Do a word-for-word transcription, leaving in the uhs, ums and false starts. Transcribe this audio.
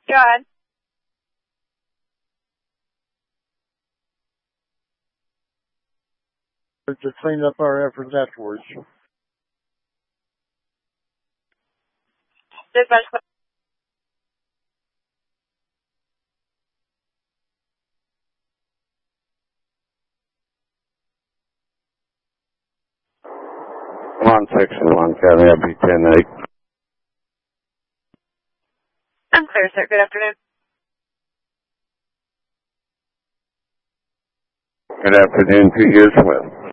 Go ahead. To clean up our efforts afterwards. Dispatch. One section one, County, I'll be ten eight. I'm clear, sir. Good afternoon. Good afternoon to you as well.